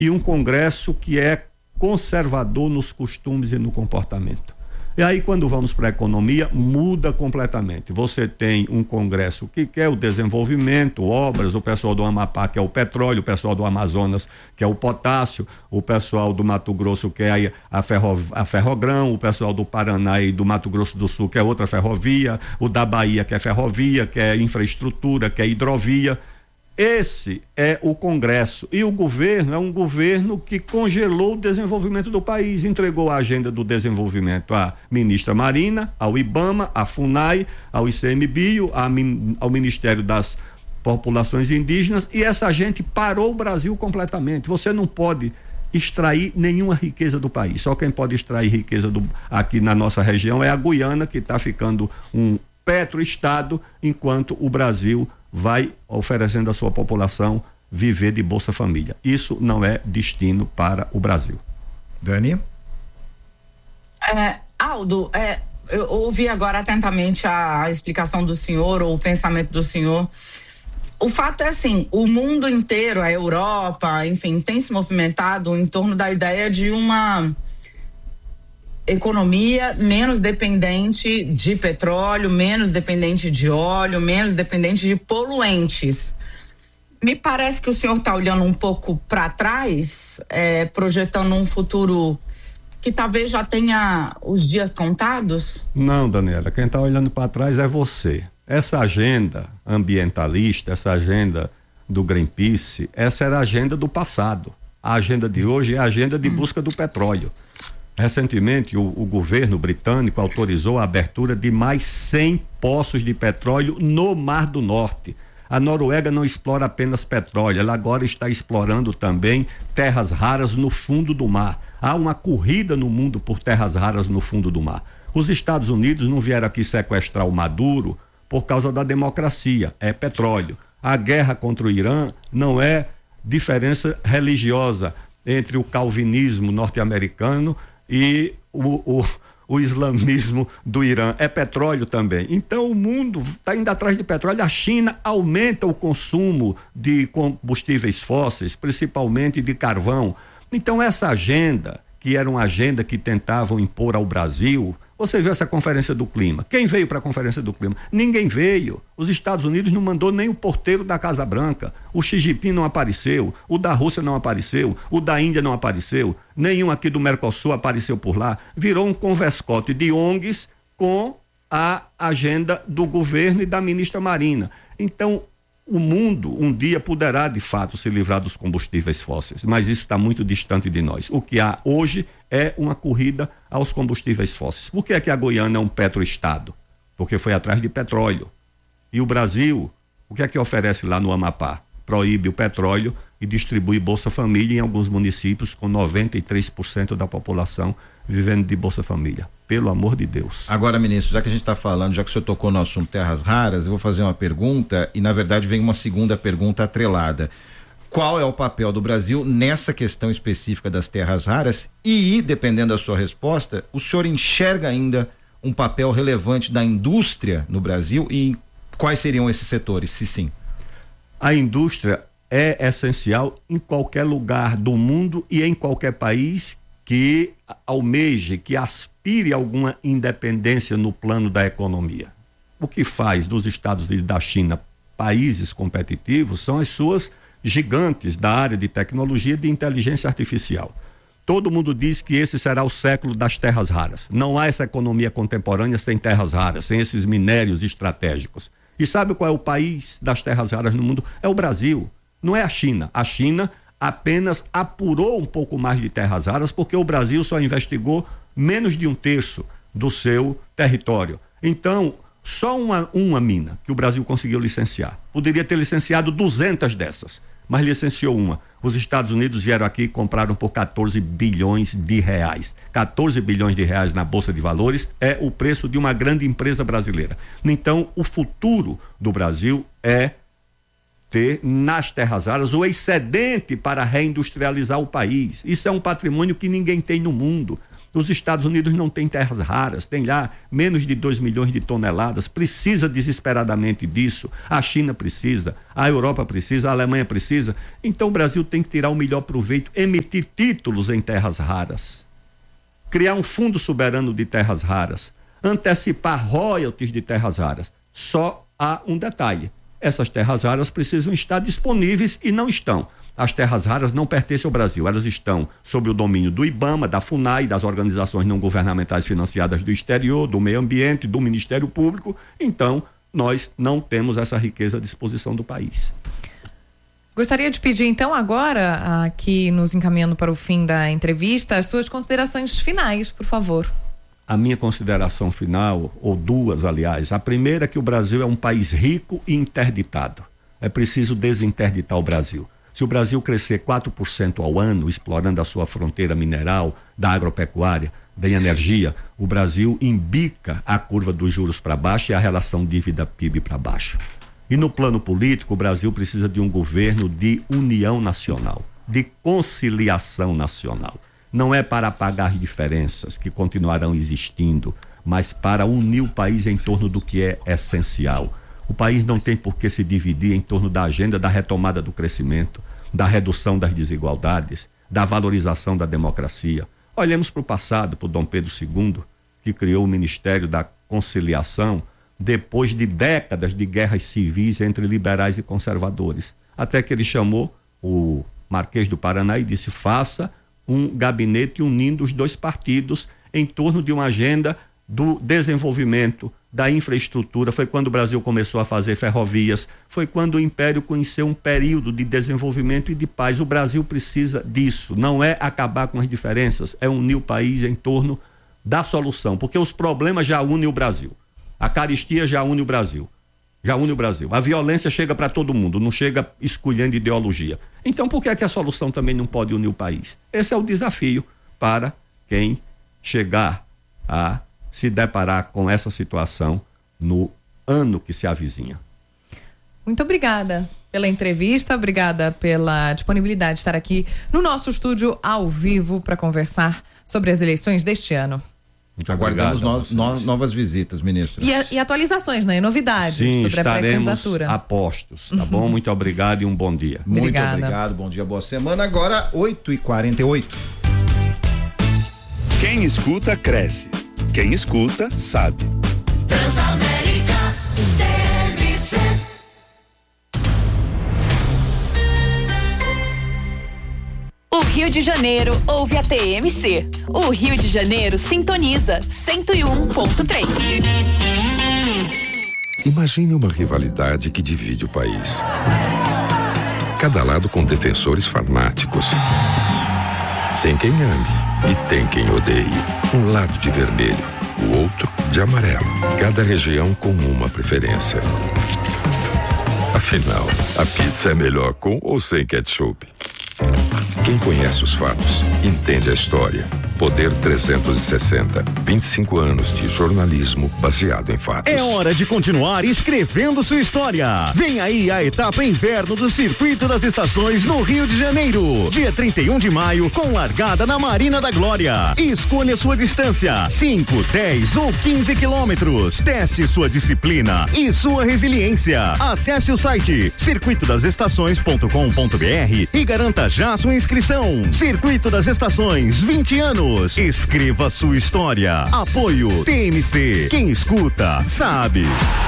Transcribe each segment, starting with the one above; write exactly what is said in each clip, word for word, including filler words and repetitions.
e um Congresso que é conservador nos costumes e no comportamento. E aí, quando vamos para a economia, muda completamente. Você tem um Congresso que quer o desenvolvimento, obras, o pessoal do Amapá quer o petróleo, o pessoal do Amazonas quer o potássio, o pessoal do Mato Grosso quer a, ferro, a ferrogrão, o pessoal do Paraná e do Mato Grosso do Sul quer outra ferrovia, o da Bahia quer ferrovia, quer infraestrutura, quer hidrovia. Esse é o Congresso, e o governo é um governo que congelou o desenvolvimento do país, entregou a agenda do desenvolvimento à ministra Marina, ao IBAMA, à FUNAI, ao ICMBio, ao Ministério das Populações Indígenas, e essa gente parou o Brasil completamente. Você não pode extrair nenhuma riqueza do país, só quem pode extrair riqueza do, aqui na nossa região é a Guiana, que está ficando um petroestado, enquanto o Brasil vai oferecendo à sua população viver de Bolsa Família. Isso não é destino para o Brasil. Dani? É, Aldo, é, eu ouvi agora atentamente a, a explicação do senhor, ou o pensamento do senhor. O fato é assim, o mundo inteiro, a Europa, enfim, tem se movimentado em torno da ideia de uma economia menos dependente de petróleo, menos dependente de óleo, menos dependente de poluentes. Me parece que o senhor está olhando um pouco para trás, é, projetando um futuro que talvez já tenha os dias contados? Não, Daniela, quem está olhando para trás é você. Essa agenda ambientalista, essa agenda do Greenpeace, essa era a agenda do passado. A agenda de hoje é a agenda de busca do petróleo. Recentemente, o, o governo britânico autorizou a abertura de mais cem poços de petróleo no Mar do Norte. A Noruega não explora apenas petróleo, ela agora está explorando também terras raras no fundo do mar. Há uma corrida no mundo por terras raras no fundo do mar. Os Estados Unidos não vieram aqui sequestrar o Maduro por causa da democracia, é petróleo. A guerra contra o Irã não é diferença religiosa entre o calvinismo norte-americano e o, o, o islamismo do Irã, é petróleo também. Então o mundo está indo atrás de petróleo. A China aumenta o consumo de combustíveis fósseis, principalmente de carvão. Então essa agenda, que era uma agenda que tentavam impor ao Brasil, você viu essa conferência do clima? Quem veio para a conferência do clima? Ninguém veio. Os Estados Unidos não mandou nem o porteiro da Casa Branca. O Xi Jinping não apareceu. O da Rússia não apareceu. O da Índia não apareceu. Nenhum aqui do Mercosul apareceu por lá. Virou um converscote de O N Gs com a agenda do governo e da ministra Marina. Então, o mundo um dia poderá de fato se livrar dos combustíveis fósseis, mas isso está muito distante de nós. O que há hoje é uma corrida aos combustíveis fósseis. Por que é que a Guiana é um petroestado? Porque foi atrás de petróleo. E o Brasil, o que é que oferece lá no Amapá? Proíbe o petróleo e distribui Bolsa Família em alguns municípios, com noventa e três por cento da população vivendo de Bolsa Família. Pelo amor de Deus. Agora, ministro, já que a gente está falando, já que o senhor tocou no assunto terras raras, eu vou fazer uma pergunta e, na verdade, vem uma segunda pergunta atrelada. Qual é o papel do Brasil nessa questão específica das terras raras? E, dependendo da sua resposta, o senhor enxerga ainda um papel relevante da indústria no Brasil, e quais seriam esses setores, se sim? A indústria é essencial em qualquer lugar do mundo e em qualquer país que almeje, que aspire a alguma independência no plano da economia. O que faz dos Estados Unidos e da China países competitivos são as suas gigantes da área de tecnologia e de inteligência artificial. Todo mundo diz que esse será o século das terras raras. Não há essa economia contemporânea sem terras raras, sem esses minérios estratégicos. E sabe qual é o país das terras raras no mundo? É o Brasil, não é a China. A China apenas apurou um pouco mais de terras raras porque o Brasil só investigou menos de um terço do seu território. Então, só uma, uma mina que o Brasil conseguiu licenciar. Poderia ter licenciado duzentas dessas, mas licenciou uma. Os Estados Unidos vieram aqui e compraram por quatorze bilhões de reais. quatorze bilhões de reais na Bolsa de Valores é o preço de uma grande empresa brasileira. Então, o futuro do Brasil é ter nas terras raras o excedente para reindustrializar o país. Isso é um patrimônio que ninguém tem no mundo. Os Estados Unidos não têm terras raras, tem lá menos de dois milhões de toneladas, precisa desesperadamente disso. A China precisa, a Europa precisa, a Alemanha precisa. Então o Brasil tem que tirar o melhor proveito, emitir títulos em terras raras, criar um fundo soberano de terras raras, antecipar royalties de terras raras. Só há um detalhe: essas terras raras precisam estar disponíveis e não estão. As terras raras não pertencem ao Brasil, elas estão sob o domínio do IBAMA, da FUNAI, das organizações não governamentais financiadas do exterior, do meio ambiente, do Ministério Público. Então, nós não temos essa riqueza à disposição do país. Gostaria de pedir então agora, aqui nos encaminhando para o fim da entrevista, as suas considerações finais, por favor. A minha consideração final, ou duas, aliás. A primeira é que o Brasil é um país rico e interditado. É preciso desinterditar o Brasil. Se o Brasil crescer quatro por cento ao ano, explorando a sua fronteira mineral, da agropecuária, da energia, o Brasil embica a curva dos juros para baixo e a relação dívida-P I B para baixo. E no plano político, o Brasil precisa de um governo de união nacional, de conciliação nacional. Não é para apagar diferenças que continuarão existindo, mas para unir o país em torno do que é essencial. O país não tem por que se dividir em torno da agenda da retomada do crescimento, da redução das desigualdades, da valorização da democracia. Olhemos para o passado, para o Dom Pedro segundo, que criou o Ministério da Conciliação depois de décadas de guerras civis entre liberais e conservadores. Até que ele chamou o Marquês do Paraná e disse: faça um gabinete unindo os dois partidos em torno de uma agenda do desenvolvimento, da infraestrutura. Foi quando o Brasil começou a fazer ferrovias, foi quando o Império conheceu um período de desenvolvimento e de paz. O Brasil precisa disso, não é acabar com as diferenças, é unir o país em torno da solução, porque os problemas já unem o Brasil, a caristia já une o Brasil, já une o Brasil, a violência chega para todo mundo, não chega escolhendo ideologia. Então por que é que a solução também não pode unir o país? Esse é o desafio para quem chegar a se deparar com essa situação no ano que se avizinha. Muito obrigada pela entrevista, obrigada pela disponibilidade de estar aqui no nosso estúdio ao vivo para conversar sobre as eleições deste ano. Muito Aguardamos no, no, novas visitas, ministro. E, e atualizações, né? E novidades Sim, sobre a pré-candidatura. Sim, apostos, tá uhum. bom? Muito obrigado e um bom dia. Muito Obrigada. obrigado, bom dia, boa semana. Agora, oito e quarenta e oito. Quem escuta, cresce. Quem escuta, sabe. Transamérica T M C. O Rio de Janeiro ouve a T M C. O Rio de Janeiro sintoniza cento e um ponto três. Imagine uma rivalidade que divide o país. Cada lado com defensores fanáticos. Tem quem ame e tem quem odeie. Um lado de vermelho, o outro de amarelo. Cada região com uma preferência. Afinal, a pizza é melhor com ou sem ketchup? Quem conhece os fatos, entende a história. Poder trezentos e sessenta, vinte e cinco anos de jornalismo baseado em fatos. É hora de continuar escrevendo sua história. Vem aí a etapa inverno do Circuito das Estações no Rio de Janeiro. Dia trinta e um de maio, com largada na Marina da Glória. Escolha sua distância, cinco, dez ou quinze quilômetros. Teste sua disciplina e sua resiliência. Acesse o site circuito das estações ponto com ponto br e garanta já sua inscrição. Circuito das Estações, vinte anos. Escreva sua história. Apoio T M C. Quem escuta, sabe.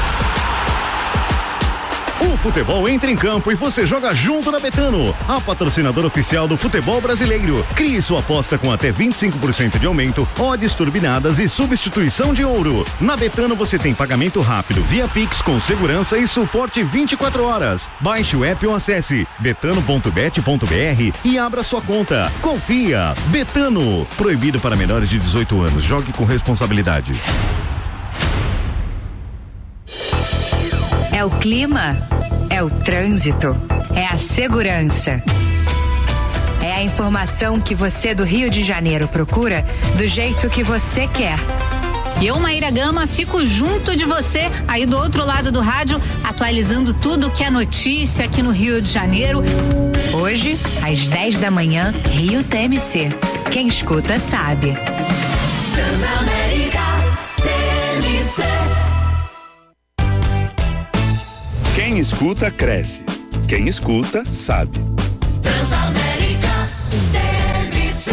O futebol entra em campo e você joga junto na Betano, a patrocinadora oficial do futebol brasileiro. Crie sua aposta com até vinte e cinco por cento de aumento, odds turbinadas e substituição de ouro. Na Betano você tem pagamento rápido via Pix com segurança e suporte vinte e quatro horas. Baixe o app ou acesse betano ponto bet ponto br e abra sua conta. Confia. Betano. Proibido para menores de dezoito anos. Jogue com responsabilidade. É o clima, é o trânsito, é a segurança. É a informação que você do Rio de Janeiro procura do jeito que você quer. Eu, Maíra Gama, fico junto de você aí do outro lado do rádio, atualizando tudo que é notícia aqui no Rio de Janeiro. Hoje, às dez da manhã, Rio T M C. Quem escuta sabe. Transamérica T M C. Quem escuta, cresce. Quem escuta, sabe. Transamérica T M C.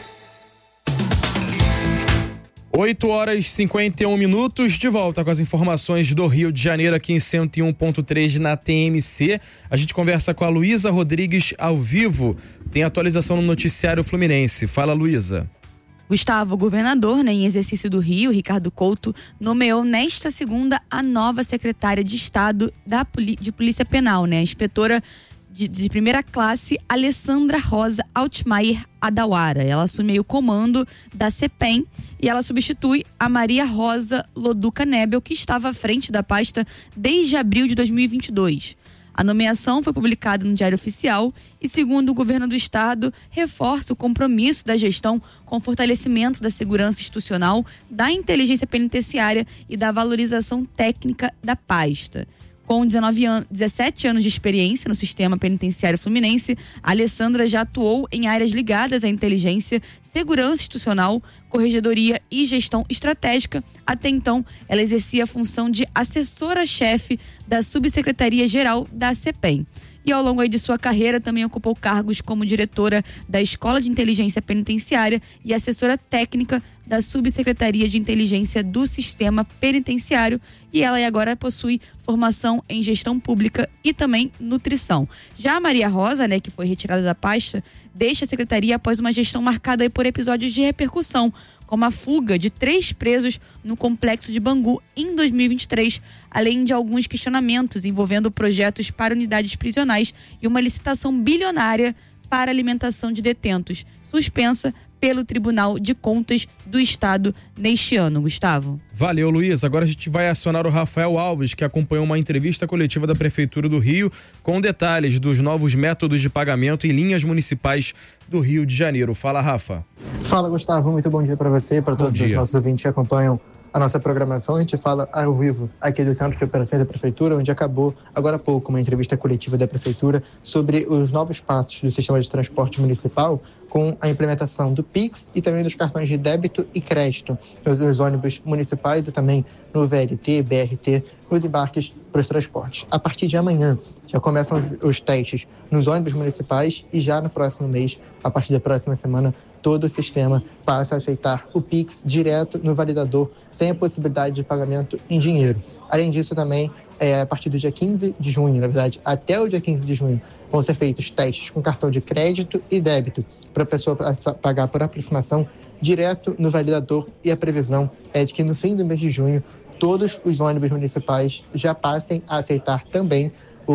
oito horas e cinquenta e um minutos, de volta com as informações do Rio de Janeiro aqui em cento e um ponto três na T M C. A gente conversa com a Luísa Rodrigues ao vivo. Tem atualização no noticiário Fluminense. Fala, Luísa. Gustavo, o governador, né, em exercício do Rio, Ricardo Couto, nomeou nesta segunda a nova secretária de Estado da Poli- de Polícia Penal, né, a inspetora de, de primeira classe, Alessandra Rosa Altmaier Adawara. Ela assume aí o comando da CEPEM e ela substitui a Maria Rosa Loduca Nebel, que estava à frente da pasta desde abril de dois mil e vinte e dois. A nomeação foi publicada no Diário Oficial e, segundo o governo do estado, reforça o compromisso da gestão com o fortalecimento da segurança institucional, da inteligência penitenciária e da valorização técnica da pasta. Com dezenove anos, dezessete anos de experiência no sistema penitenciário fluminense, a Alessandra já atuou em áreas ligadas à inteligência, segurança institucional, corregedoria e gestão estratégica. Até então, ela exercia a função de assessora-chefe da Subsecretaria-Geral da CEPEM. E ao longo aí de sua carreira também ocupou cargos como diretora da Escola de Inteligência Penitenciária e assessora técnica da Subsecretaria de Inteligência do Sistema Penitenciário, e ela agora possui formação em gestão pública e também nutrição. Já a Maria Rosa, né, que foi retirada da pasta, deixa a secretaria após uma gestão marcada aí por episódios de repercussão, como a fuga de três presos no complexo de Bangu em dois mil e vinte e três, além de alguns questionamentos envolvendo projetos para unidades prisionais e uma licitação bilionária para alimentação de detentos, suspensa pelo Tribunal de Contas do Estado neste ano. Gustavo. Valeu, Luiz. Agora a gente vai acionar o Rafael Alves, que acompanhou uma entrevista coletiva da Prefeitura do Rio com detalhes dos novos métodos de pagamento em linhas municipais do Rio de Janeiro. Fala, Rafa. Fala, Gustavo. Muito bom dia para você e para todos os nossos ouvintes que acompanham a nossa programação. A gente fala ao vivo aqui do Centro de Operações da Prefeitura, onde acabou agora há pouco uma entrevista coletiva da Prefeitura sobre os novos passos do sistema de transporte municipal, com a implementação do Pix e também dos cartões de débito e crédito nos ônibus municipais e também no V L T, B R T, nos embarques para os transportes. A partir de amanhã já começam os testes nos ônibus municipais e já no próximo mês, a partir da próxima semana, todo o sistema passa a aceitar o Pix direto no validador, sem a possibilidade de pagamento em dinheiro. Além disso, também, é, a partir do dia quinze de junho, na verdade, até o dia quinze de junho, vão ser feitos testes com cartão de crédito e débito para a pessoa pagar por aproximação direto no validador, e a previsão é de que no fim do mês de junho todos os ônibus municipais já passem a aceitar também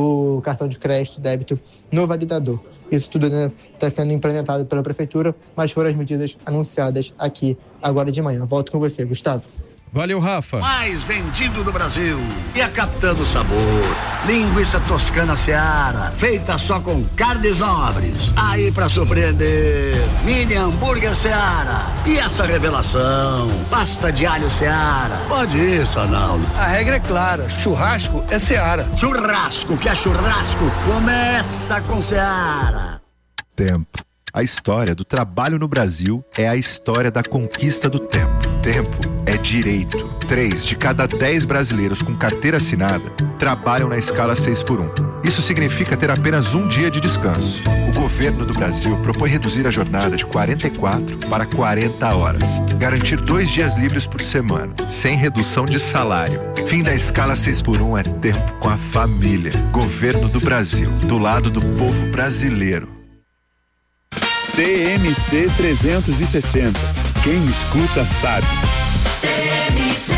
o cartão de crédito e débito no validador. Isso tudo está, né, sendo implementado pela Prefeitura, mas foram as medidas anunciadas aqui agora de manhã. Volto com você, Gustavo. Valeu, Rafa. Mais vendido do Brasil e a captando sabor. Linguiça toscana Seara, feita só com carnes nobres. Aí pra surpreender, mini hambúrguer Seara. E essa revelação, pasta de alho Seara. Pode ir, Sonaldo. A regra é clara, churrasco é Seara. Churrasco que é churrasco, começa com Seara. Tempo. A história do trabalho no Brasil é a história da conquista do tempo. Tempo é direito. Três de cada dez brasileiros com carteira assinada trabalham na escala seis por um. Isso significa ter apenas um dia de descanso. O governo do Brasil propõe reduzir a jornada de quarenta e quatro para quarenta horas. Garantir dois dias livres por semana, sem redução de salário. Fim da escala seis por um é tempo com a família. Governo do Brasil, do lado do povo brasileiro. T M C trezentos e sessenta. Quem escuta sabe. T M C.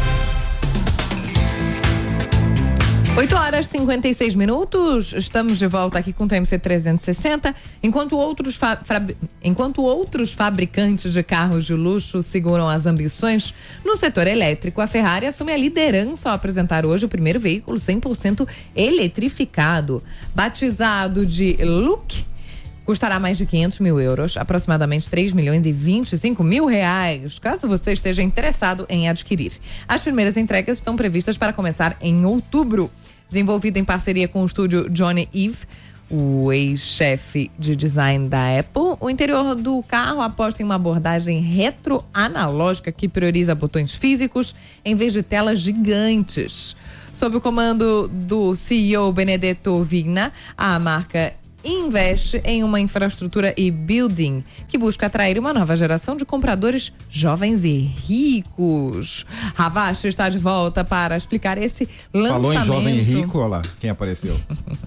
oito horas e cinquenta e seis minutos. Estamos de volta aqui com o T M C trezentos e sessenta. Enquanto outros, fa- fra- enquanto outros fabricantes de carros de luxo seguram as ambições no setor elétrico, a Ferrari assume a liderança ao apresentar hoje o primeiro veículo cem por cento eletrificado. Batizado de Look, custará mais de quinhentos mil euros, aproximadamente três milhões e vinte e cinco mil reais, caso você esteja interessado em adquirir. As primeiras entregas estão previstas para começar em outubro. Desenvolvido em parceria com o estúdio Johnny Ive, o ex-chefe de design da Apple. O interior do carro aposta em uma abordagem retroanalógica que prioriza botões físicos em vez de telas gigantes. Sob o comando do C E O Benedetto Vigna, a marca investe em uma infraestrutura e-building que busca atrair uma nova geração de compradores jovens e ricos. Ravache está de volta para explicar esse lançamento. Falou em jovem e rico, olha lá quem apareceu.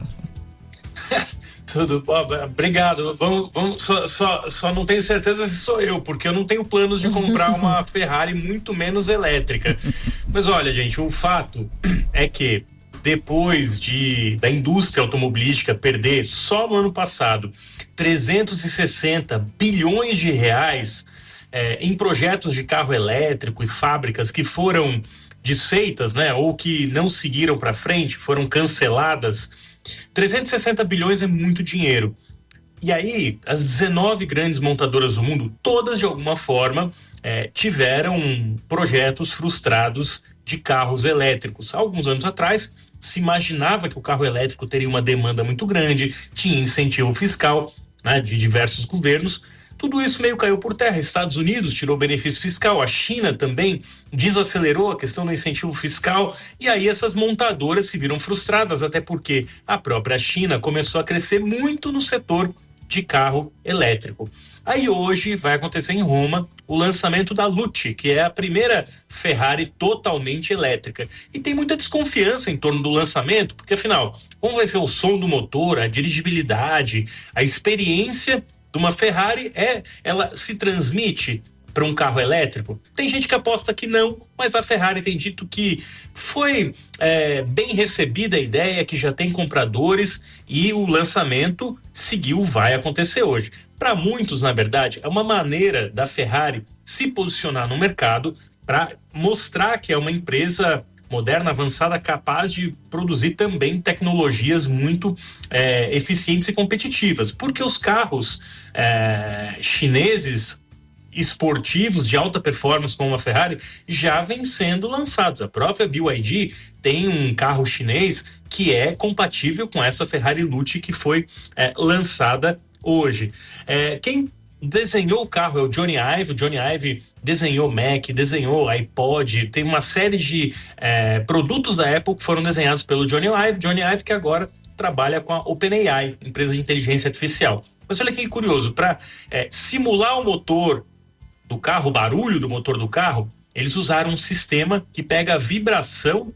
Tudo bom, obrigado. Vamos, vamos, só, só, só não tenho certeza se sou eu, porque eu não tenho planos de comprar uma Ferrari, muito menos elétrica. Mas olha, gente, o fato é que depois de da indústria automobilística perder só no ano passado trezentos e sessenta bilhões de reais eh, em projetos de carro elétrico e fábricas que foram desfeitas, né, ou que não seguiram para frente, foram canceladas, trezentos e sessenta bilhões é muito dinheiro. E aí, as dezenove grandes montadoras do mundo, todas de alguma forma eh, tiveram projetos frustrados de carros elétricos. Há alguns anos atrás, se imaginava que o carro elétrico teria uma demanda muito grande, tinha incentivo fiscal, né, de diversos governos. Tudo isso meio caiu por terra. Estados Unidos tirou benefício fiscal, a China também desacelerou a questão do incentivo fiscal, e aí essas montadoras se viram frustradas, até porque a própria China começou a crescer muito no setor de carro elétrico. Aí hoje vai acontecer em Roma o lançamento da Lucci, que é a primeira Ferrari totalmente elétrica. E tem muita desconfiança em torno do lançamento, porque afinal, como vai ser o som do motor, a dirigibilidade, a experiência de uma Ferrari, é, ela se transmite para um carro elétrico? Tem gente que aposta que não, mas a Ferrari tem dito que foi é, bem recebida a ideia, que já tem compradores e o lançamento seguiu, vai acontecer hoje. Para muitos, na verdade, é uma maneira da Ferrari se posicionar no mercado para mostrar que é uma empresa moderna, avançada, capaz de produzir também tecnologias muito é, eficientes e competitivas, porque os carros é, chineses esportivos de alta performance como a Ferrari já vêm sendo lançados. A própria B Y D tem um carro chinês que é compatível com essa Ferrari Lucci que foi é, lançada hoje. É, quem desenhou o carro é o Johnny Ive. O Johnny Ive desenhou Mac, desenhou iPod, tem uma série de é, produtos da Apple que foram desenhados pelo Johnny Ive. Johnny Ive que agora trabalha com a OpenAI, empresa de inteligência artificial. Mas olha que curioso, para é, simular o motor do carro, o barulho do motor do carro, eles usaram um sistema que pega a vibração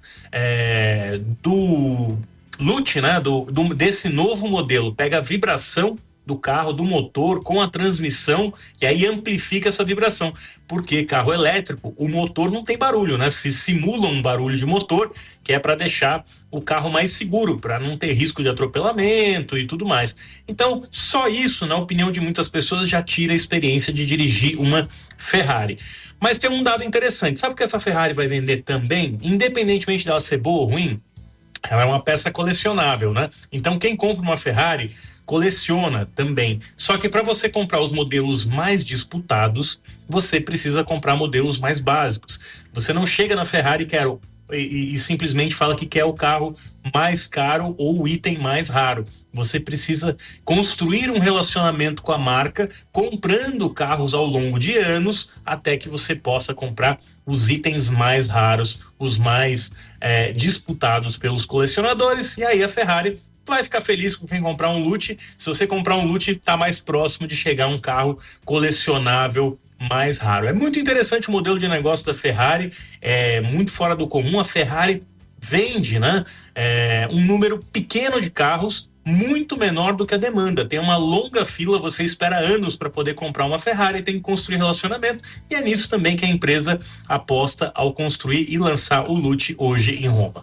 é, do Lucci, né, do, do, desse novo modelo, pega a vibração do carro, do motor, com a transmissão, e aí amplifica essa vibração, porque carro elétrico, o motor não tem barulho, né? Se simula um barulho de motor, que é para deixar o carro mais seguro, para não ter risco de atropelamento e tudo mais. Então, só isso, na opinião de muitas pessoas, já tira a experiência de dirigir uma Ferrari. Mas tem um dado interessante, sabe que essa Ferrari vai vender também, independentemente dela ser boa ou ruim, ela é uma peça colecionável, né? Então, quem compra uma Ferrari coleciona também. Só que para você comprar os modelos mais disputados, você precisa comprar modelos mais básicos. Você não chega na Ferrari e, quer, e, e simplesmente fala que quer o carro mais caro ou o item mais raro. Você precisa construir um relacionamento com a marca, comprando carros ao longo de anos, até que você possa comprar os itens mais raros, os mais é, disputados pelos colecionadores. E aí a Ferrari vai ficar feliz com quem comprar um Lucci. Se você comprar um Lucci, tá mais próximo de chegar um carro colecionável mais raro. É muito interessante o modelo de negócio da Ferrari, é muito fora do comum. A Ferrari vende, né, é, um número pequeno de carros, muito menor do que a demanda. Tem uma longa fila, você espera anos para poder comprar uma Ferrari, tem que construir relacionamento, e é nisso também que a empresa aposta ao construir e lançar o Lucci hoje em Roma.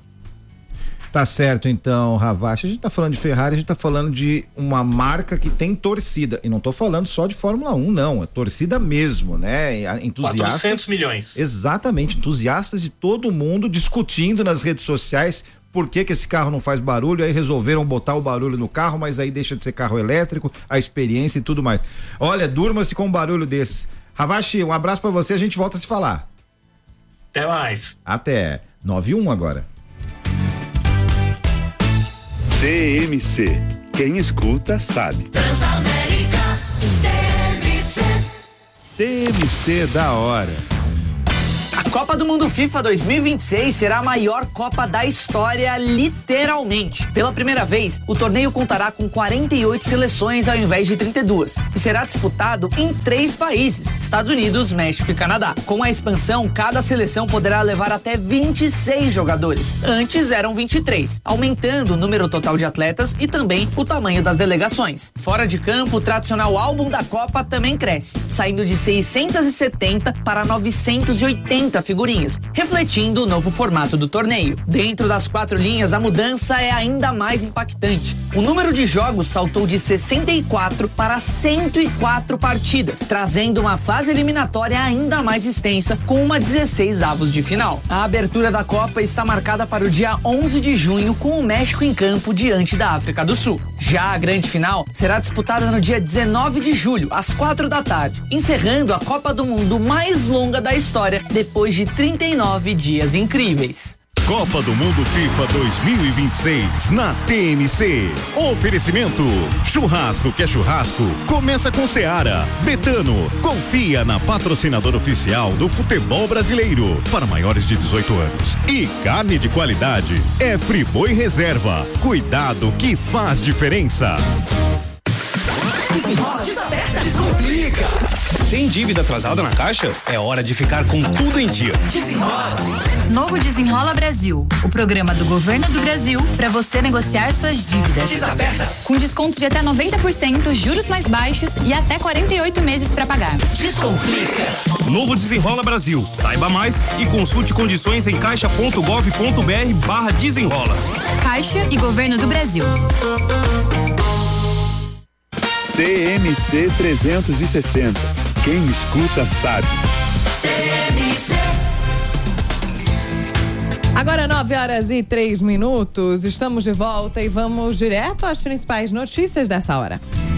Tá certo, então, Ravache. A gente tá falando de Ferrari, a gente tá falando de uma marca que tem torcida. E não tô falando só de Fórmula um, não. É torcida mesmo, né? Entusiastas. quatrocentos milhões. Exatamente. Entusiastas de todo mundo discutindo nas redes sociais por que que esse carro não faz barulho. Aí resolveram botar o barulho no carro, mas aí deixa de ser carro elétrico, a experiência e tudo mais. Olha, durma-se com um barulho desses. Ravache, um abraço pra você, a gente volta a se falar. Até mais. Até. nove e um agora. T M C, Quem escuta sabe. Transamérica T M C. T M C da hora. A Copa do Mundo FIFA dois mil e vinte e seis será a maior Copa da história, literalmente. Pela primeira vez, o torneio contará com quarenta e oito seleções ao invés de trinta e duas e será disputado em três países: Estados Unidos, México e Canadá. Com a expansão, cada seleção poderá levar até vinte e seis jogadores. Antes eram vinte e três, aumentando o número total de atletas e também o tamanho das delegações. Fora de campo, o tradicional álbum da Copa também cresce, saindo de seiscentos e setenta para novecentos e oitenta figurinhas, refletindo o novo formato do torneio. Dentro das quatro linhas, a mudança é ainda mais impactante. O número de jogos saltou de sessenta e quatro para cento e quatro partidas, trazendo uma fase eliminatória ainda mais extensa, com uma dezesseis avos de final. A abertura da Copa está marcada para o dia onze de junho, com o México em campo diante da África do Sul. Já a grande final será disputada no dia dezenove de julho, às quatro da tarde, encerrando a Copa do Mundo mais longa da história, depois de trinta e nove dias incríveis. Copa do Mundo FIFA dois mil e vinte e seis na T M C. Oferecimento: churrasco que é churrasco, começa com Seara. Betano, confia na patrocinadora oficial do futebol brasileiro para maiores de dezoito anos. E carne de qualidade é Friboi Reserva. Cuidado que faz diferença. Desenrola, desaperta, descomplica. Tem dívida atrasada na Caixa? É hora de ficar com tudo em dia. Desenrola. Novo Desenrola Brasil, o programa do Governo do Brasil para você negociar suas dívidas. Desaperta. Com desconto de até noventa por cento, juros mais baixos e até quarenta e oito meses para pagar. Descomplica. Novo Desenrola Brasil. Saiba mais e consulte condições em caixa ponto gov ponto br barra desenrola. Caixa e Governo do Brasil. T M C trezentos e sessenta. Quem escuta sabe. T M C. Agora nove horas e três minutos, estamos de volta e vamos direto às principais notícias dessa hora.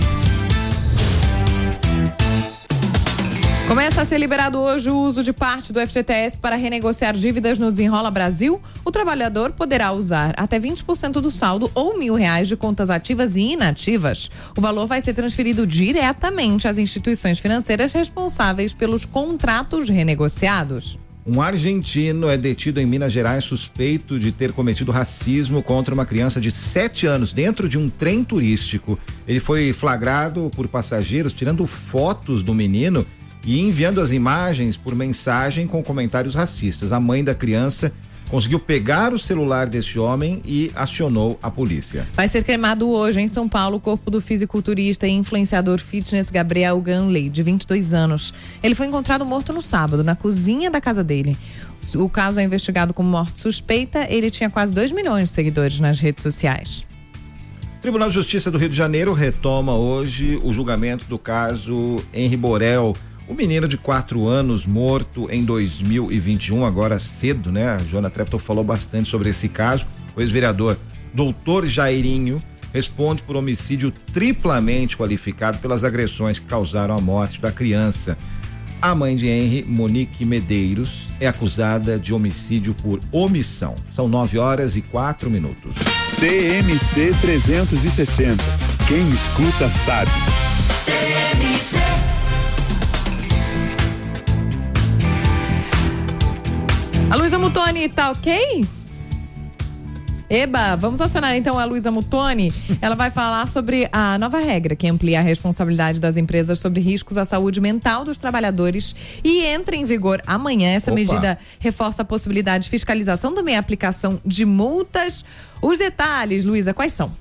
Começa a ser liberado hoje o uso de parte do F G T S para renegociar dívidas no Desenrola Brasil. O trabalhador poderá usar até vinte por cento do saldo ou mil reais de contas ativas e inativas. O valor vai ser transferido diretamente às instituições financeiras responsáveis pelos contratos renegociados. Um argentino é detido em Minas Gerais suspeito de ter cometido racismo contra uma criança de sete anos dentro de um trem turístico. Ele foi flagrado por passageiros tirando fotos do menino e enviando as imagens por mensagem com comentários racistas. A mãe da criança conseguiu pegar o celular desse homem e acionou a polícia. Vai ser cremado hoje em São Paulo o corpo do fisiculturista e influenciador fitness Gabriel Ganley, de vinte e dois anos. Ele foi encontrado morto no sábado, na cozinha da casa dele. O caso é investigado como morte suspeita. Ele tinha quase dois milhões de seguidores nas redes sociais. O Tribunal de Justiça do Rio de Janeiro retoma hoje o julgamento do caso Henri Borel, o menino de quatro anos morto em dois mil e vinte e um, agora cedo, né? A Joana Treptow falou bastante sobre esse caso. O ex-vereador doutor Jairinho responde por homicídio triplamente qualificado pelas agressões que causaram a morte da criança. A mãe de Henri, Monique Medeiros, é acusada de homicídio por omissão. São nove horas e quatro minutos. T M C trezentos e sessenta. Quem escuta sabe. T M C. A Luísa Mutoni tá ok? Eba, vamos acionar então a Luísa Mutoni. Ela vai falar sobre a nova regra que amplia a responsabilidade das empresas sobre riscos à saúde mental dos trabalhadores e entra em vigor amanhã. Essa Opa. medida reforça a possibilidade de fiscalização também a aplicação de multas. Os detalhes, Luísa, quais são?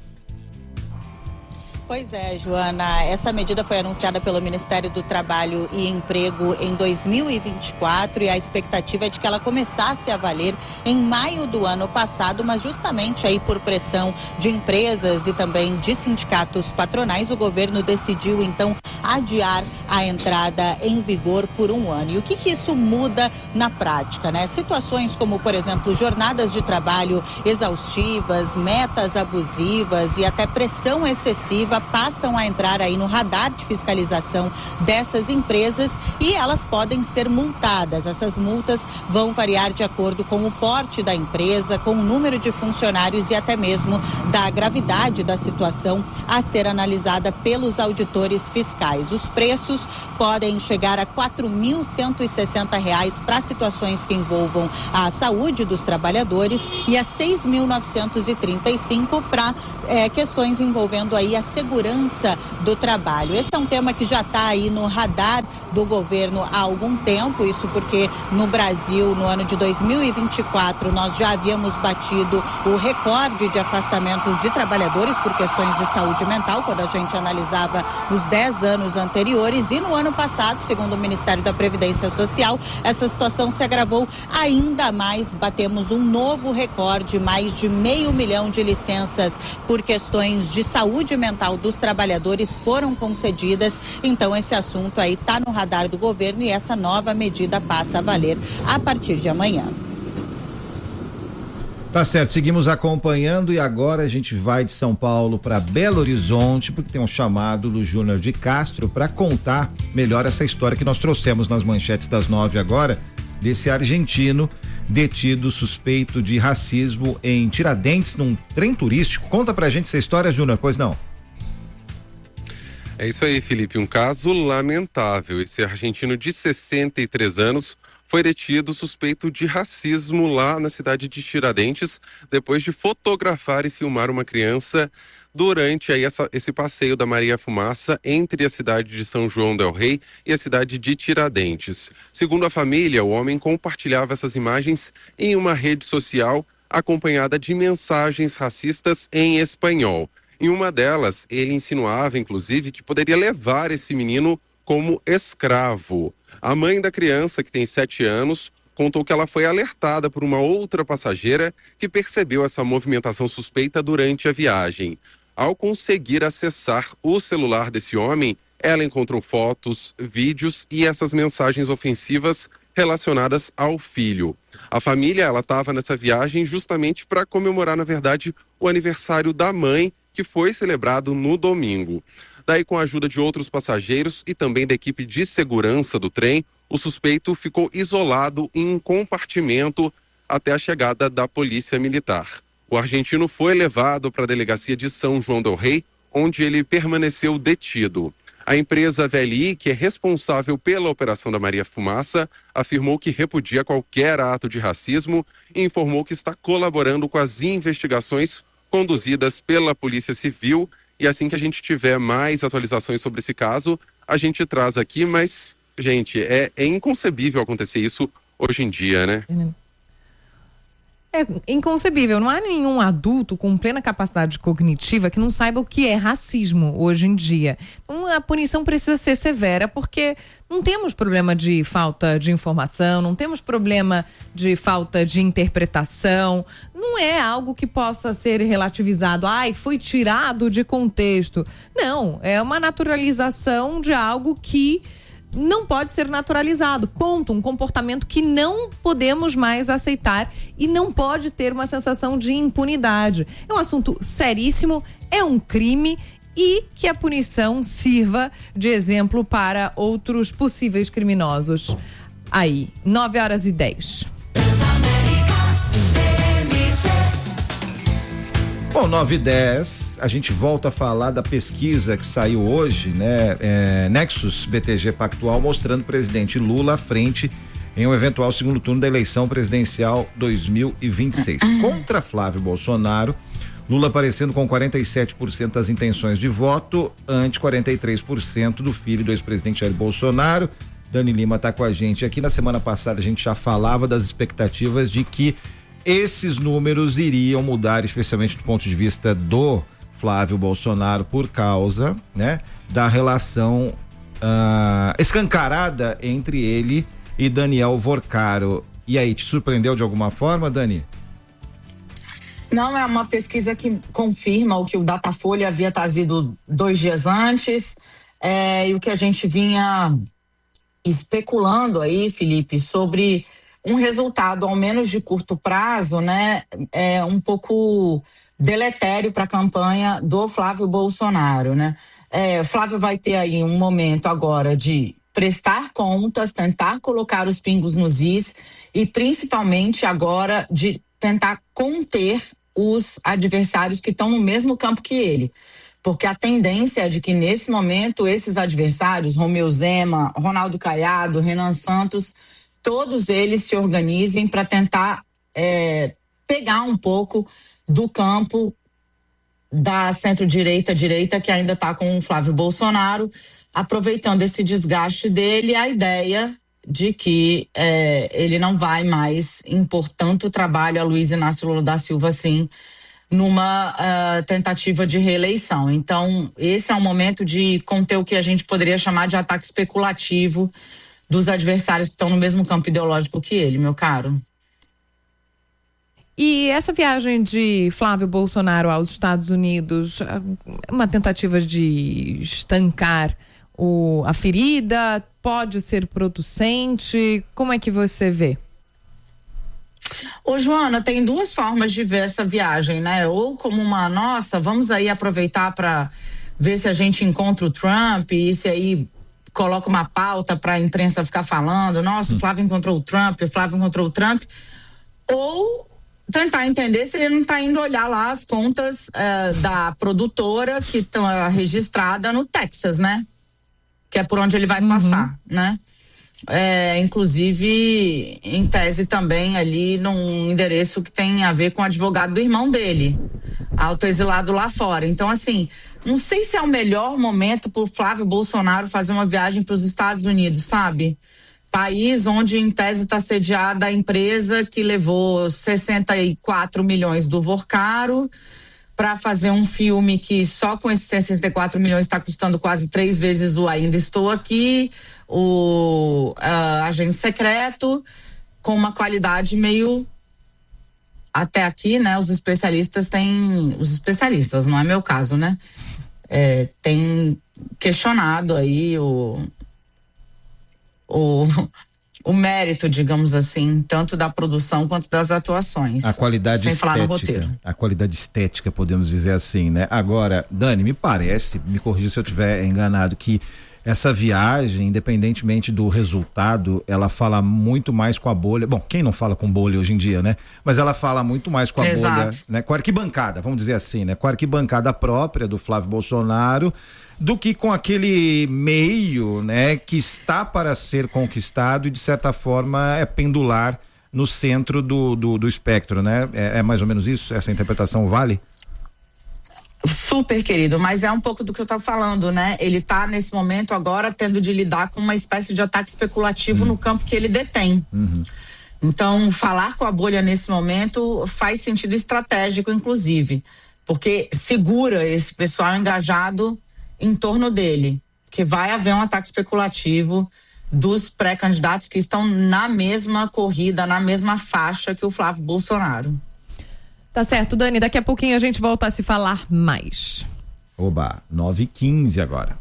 Pois é, Joana, essa medida foi anunciada pelo Ministério do Trabalho e Emprego em dois mil e vinte e quatro e a expectativa é de que ela começasse a valer em maio do ano passado, mas justamente aí por pressão de empresas e também de sindicatos patronais, o governo decidiu então adiar a entrada em vigor por um ano. E o que que isso muda na prática, né? Situações como, por exemplo, jornadas de trabalho exaustivas, metas abusivas e até pressão excessiva passam a entrar aí no radar de fiscalização dessas empresas e elas podem ser multadas. Essas multas vão variar de acordo com o porte da empresa, com o número de funcionários e até mesmo da gravidade da situação a ser analisada pelos auditores fiscais. Os preços podem chegar a quatro mil cento e sessenta reais para situações que envolvam a saúde dos trabalhadores e a seis mil novecentos e trinta e cinco para é, questões envolvendo aí a segurança do trabalho. Esse é um tema que já está aí no radar do governo há algum tempo, isso porque no Brasil, no ano de dois mil e vinte e quatro, nós já havíamos batido o recorde de afastamentos de trabalhadores por questões de saúde mental, quando a gente analisava os dez anos anteriores, e no ano passado, segundo o Ministério da Previdência Social, essa situação se agravou ainda mais, batemos um novo recorde, mais de meio milhão de licenças por questões de saúde mental dos trabalhadores foram concedidas, então esse assunto aí está no radar do governo e essa nova medida passa a valer a partir de amanhã. Tá certo, seguimos acompanhando e agora a gente vai de São Paulo para Belo Horizonte, porque tem um chamado do Júnior de Castro para contar melhor essa história que nós trouxemos nas manchetes das nove agora, desse argentino detido suspeito de racismo em Tiradentes, num trem turístico. Conta pra gente essa história, Júnior, pois não? É isso aí, Felipe, um caso lamentável. Esse argentino de sessenta e três anos foi detido suspeito de racismo lá na cidade de Tiradentes, depois de fotografar e filmar uma criança durante aí essa, esse passeio da Maria Fumaça entre a cidade de São João del Rei e a cidade de Tiradentes. Segundo a família, o homem compartilhava essas imagens em uma rede social acompanhada de mensagens racistas em espanhol. Em uma delas, ele insinuava, inclusive, que poderia levar esse menino como escravo. A mãe da criança, que tem sete anos, contou que ela foi alertada por uma outra passageira que percebeu essa movimentação suspeita durante a viagem. Ao conseguir acessar o celular desse homem, ela encontrou fotos, vídeos e essas mensagens ofensivas relacionadas ao filho. A família, ela estava nessa viagem justamente para comemorar, na verdade, o aniversário da mãe, que foi celebrado no domingo. Daí, com a ajuda de outros passageiros e também da equipe de segurança do trem, o suspeito ficou isolado em um compartimento até a chegada da polícia militar. O argentino foi levado para a delegacia de São João del Rei, onde ele permaneceu detido. A empresa V L I, que é responsável pela operação da Maria Fumaça, afirmou que repudia qualquer ato de racismo e informou que está colaborando com as investigações conduzidas pela Polícia Civil. E assim que a gente tiver mais atualizações sobre esse caso, a gente traz aqui, mas, gente, é, é inconcebível acontecer isso hoje em dia, né? É inconcebível. Não há nenhum adulto com plena capacidade cognitiva que não saiba o que é racismo hoje em dia. Então, a punição precisa ser severa, porque não temos problema de falta de informação, não temos problema de falta de interpretação. Não é algo que possa ser relativizado. Ai, foi tirado de contexto. Não, é uma naturalização de algo que não pode ser naturalizado, ponto, um comportamento que não podemos mais aceitar e não pode ter uma sensação de impunidade. É um assunto seríssimo, é um crime e que a punição sirva de exemplo para outros possíveis criminosos. Aí, nove horas e dez. Bom, nove e dez, a gente volta a falar da pesquisa que saiu hoje, né? É, Nexus B T G Pactual, mostrando o presidente Lula à frente em um eventual segundo turno da eleição presidencial dois mil e vinte e seis. Contra Flávio Bolsonaro, Lula aparecendo com quarenta e sete por cento das intenções de voto, ante quarenta e três por cento do filho do ex-presidente Jair Bolsonaro. Dani Lima está com a gente aqui. Na semana passada a gente já falava das expectativas de que esses números iriam mudar, especialmente do ponto de vista do Flávio Bolsonaro, por causa, né, da relação uh, escancarada entre ele e Daniel Vorcaro. E aí, te surpreendeu de alguma forma, Dani? Não, é uma pesquisa que confirma o que o Datafolha havia trazido dois dias antes, é, e o que a gente vinha especulando aí, Felipe, sobre um resultado, ao menos de curto prazo, né, é um pouco deletério para a campanha do Flávio Bolsonaro, né? É, Flávio vai ter aí um momento agora de prestar contas, tentar colocar os pingos nos is e principalmente agora de tentar conter os adversários que estão no mesmo campo que ele. Porque a tendência é de que nesse momento esses adversários, Romeu Zema, Ronaldo Caiado, Renan Santos, todos eles se organizem para tentar é, pegar um pouco do campo da centro-direita, direita, que ainda está com o Flávio Bolsonaro, aproveitando esse desgaste dele, a ideia de que é, ele não vai mais impor tanto trabalho a Luiz Inácio Lula da Silva assim, numa uh, tentativa de reeleição. Então, esse é um momento de conter o que a gente poderia chamar de ataque especulativo dos adversários que estão no mesmo campo ideológico que ele, meu caro. E essa viagem de Flávio Bolsonaro aos Estados Unidos, uma tentativa de estancar o, a ferida, pode ser producente? Como é que você vê? Ô, Joana, tem duas formas de ver essa viagem, né? Ou como uma, nossa, vamos aí aproveitar para ver se a gente encontra o Trump e se aí coloca uma pauta para a imprensa ficar falando, nossa, o Flávio encontrou o Trump, o Flávio encontrou o Trump. Ou tentar entender se ele não está indo olhar lá as contas uh, da produtora que está uh, registrada no Texas, né? Que é por onde ele vai uhum. passar, né? É, inclusive, em tese também ali num endereço que tem a ver com o advogado do irmão dele, autoexilado lá fora. Então, assim, não sei se é o melhor momento para o Flávio Bolsonaro fazer uma viagem para os Estados Unidos, sabe? País onde, em tese, está sediada a empresa que levou sessenta e quatro milhões do Vorcaro para fazer um filme que só com esses sessenta e quatro milhões está custando quase três vezes o Ainda Estou Aqui, o uh, Agente Secreto, com uma qualidade meio... Até aqui, né, os especialistas têm... Os especialistas, não é meu caso, né? É, tem questionado aí o... O, o mérito, digamos assim, tanto da produção quanto das atuações. A qualidade sem estética. Falar no roteiro. A qualidade estética, podemos dizer assim, né? Agora, Dani, me parece, me corrija se eu estiver enganado, que essa viagem, independentemente do resultado, ela fala muito mais com a bolha. Bom, quem não fala com bolha hoje em dia, né? Mas ela fala muito mais com a Exato. bolha, né? Com a arquibancada, vamos dizer assim, né? Com a arquibancada própria do Flávio Bolsonaro, do que com aquele meio, né, que está para ser conquistado e de certa forma é pendular no centro do, do, do espectro, né? É, é mais ou menos isso? Essa interpretação vale? Super, querido, mas é um pouco do que eu estava falando, né? Ele está nesse momento agora tendo de lidar com uma espécie de ataque especulativo hum. no campo que ele detém. Uhum. Então, falar com a bolha nesse momento faz sentido estratégico, inclusive, porque segura esse pessoal engajado em torno dele, que vai haver um ataque especulativo dos pré-candidatos que estão na mesma corrida, na mesma faixa que o Flávio Bolsonaro. Tá certo, Dani, daqui a pouquinho a gente volta a se falar mais. Oba, nove e quinze agora.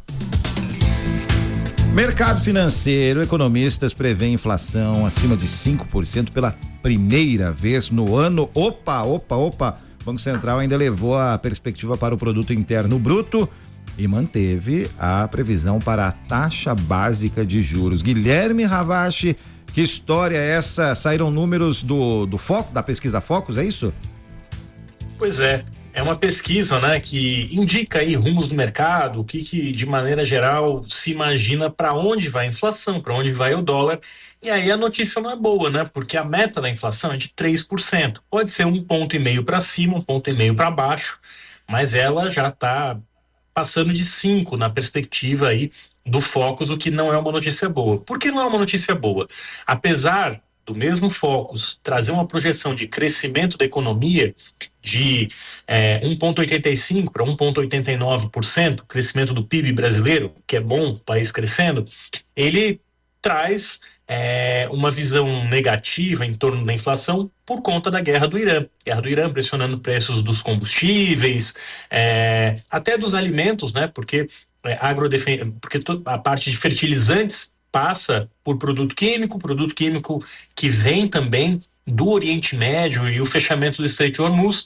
Mercado financeiro, economistas prevêem inflação acima de cinco por cento pela primeira vez no ano. Opa, opa, opa, o Banco Central ainda levou a perspectiva para o produto interno bruto e manteve a previsão para a taxa básica de juros. Guilherme Ravache, que história é essa? Saíram números do, do Foco, da pesquisa Focus, é isso? Pois é, é uma pesquisa, né, que indica aí rumos do mercado, o que, que de maneira geral se imagina para onde vai a inflação, para onde vai o dólar. E aí a notícia não é boa, né, porque a meta da inflação é de três por cento. Pode ser um ponto e meio para cima, um ponto e meio para baixo, mas ela já está passando de cinco na perspectiva aí do Focus, o que não é uma notícia boa. Por que não é uma notícia boa? Apesar do mesmo Focus trazer uma projeção de crescimento da economia de é, um vírgula oitenta e cinco para um vírgula oitenta e nove por cento, crescimento do P I B brasileiro, que é bom, o país crescendo, ele traz é, uma visão negativa em torno da inflação por conta da guerra do Irã. Guerra do Irã pressionando preços dos combustíveis, é, até dos alimentos, né? Porque, é, agrodefen- porque a parte de fertilizantes passa por produto químico, produto químico que vem também do Oriente Médio e o fechamento do Estreito de Hormuz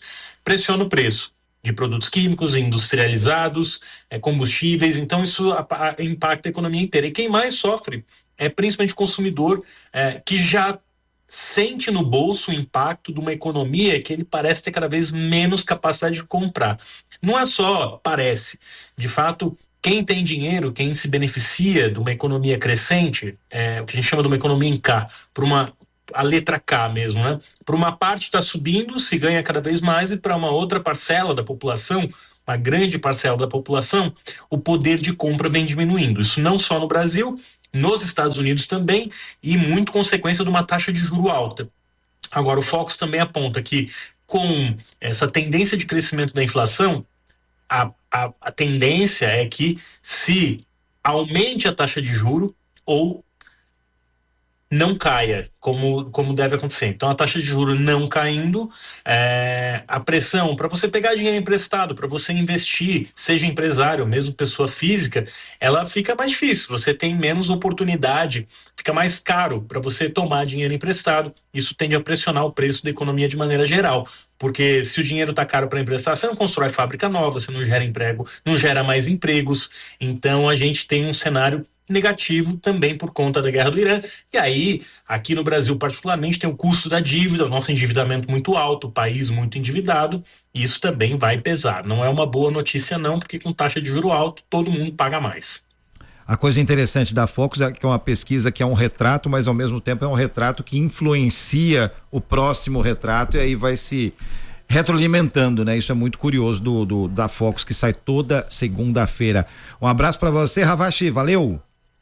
pressiona o preço de produtos químicos, industrializados, é, combustíveis, então isso a, a, impacta a economia inteira. E quem mais sofre é principalmente o consumidor é, que já sente no bolso o impacto de uma economia que ele parece ter cada vez menos capacidade de comprar. Não é só parece, de fato, quem tem dinheiro, quem se beneficia de uma economia crescente, é, o que a gente chama de uma economia em K, por uma a letra K mesmo, né? Por uma parte está subindo, se ganha cada vez mais, e para uma outra parcela da população, uma grande parcela da população, o poder de compra vem diminuindo. Isso não só no Brasil, nos Estados Unidos também, e muito consequência de uma taxa de juro alta. Agora, o Focus também aponta que com essa tendência de crescimento da inflação, a, a, a tendência é que se aumente a taxa de juro ou não caia, como, como deve acontecer. Então, a taxa de juros não caindo, é, a pressão para você pegar dinheiro emprestado, para você investir, seja empresário, mesmo pessoa física, ela fica mais difícil, você tem menos oportunidade, fica mais caro para você tomar dinheiro emprestado. Isso tende a pressionar o preço da economia de maneira geral, porque se o dinheiro está caro para emprestar, você não constrói fábrica nova, você não gera emprego, não gera mais empregos. Então, a gente tem um cenário negativo também por conta da guerra do Irã. E aí, aqui no Brasil particularmente, tem o custo da dívida, o nosso endividamento muito alto, o país muito endividado, e isso também vai pesar. Não é uma boa notícia não, porque com taxa de juro alto, todo mundo paga mais. A coisa interessante da Focus é que é uma pesquisa que é um retrato, mas ao mesmo tempo é um retrato que influencia o próximo retrato, e aí vai se retroalimentando, né? Isso é muito curioso do, do da Focus, que sai toda segunda-feira. Um abraço para você, Ravache, valeu!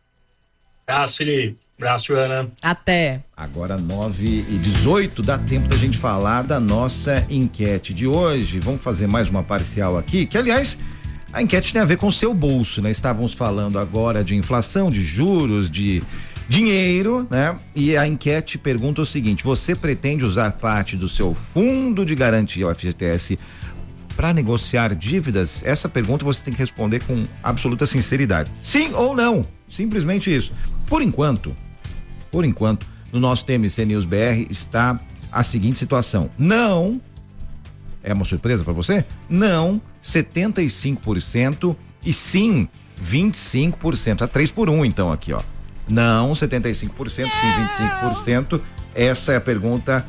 Abraço, Felipe. Abraço, Joana. Até. Agora nove e dezoito, dá tempo da gente falar da nossa enquete de hoje. Vamos fazer mais uma parcial aqui, que aliás, a enquete tem a ver com o seu bolso, né? Estávamos falando agora de inflação, de juros, de dinheiro, né? E a enquete pergunta o seguinte: você pretende usar parte do seu fundo de garantia, o F G T S, para negociar dívidas? Essa pergunta você tem que responder com absoluta sinceridade. Sim ou não? Simplesmente isso. Por enquanto, por enquanto, no nosso T M C News B R está a seguinte situação: não, é uma surpresa para você? Não, setenta e cinco por cento, e sim, vinte e cinco por cento. A três por um, então, aqui, ó. Não, setenta e cinco por cento, sim, vinte e cinco por cento. Essa é a pergunta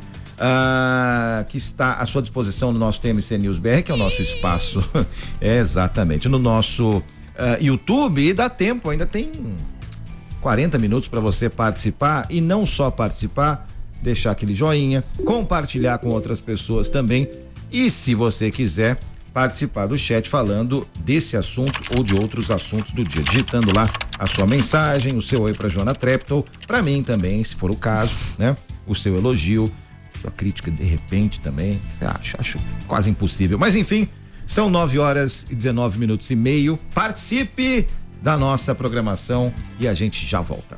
ah, que está à sua disposição no nosso T M C News B R, que é o nosso espaço. É, exatamente. No nosso Uh, YouTube, e dá tempo, ainda tem quarenta minutos para você participar, e não só participar, deixar aquele joinha, compartilhar com outras pessoas também, e se você quiser participar do chat falando desse assunto ou de outros assuntos do dia, digitando lá a sua mensagem, o seu oi para Joana Treptow, para mim também, se for o caso, né? O seu elogio, sua crítica de repente também, você acha, acho quase impossível, mas enfim. São nove horas e dezenove minutos e meio. Participe da nossa programação e a gente já volta.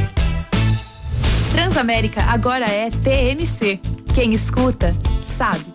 Transamérica agora é T M C. Quem escuta, sabe.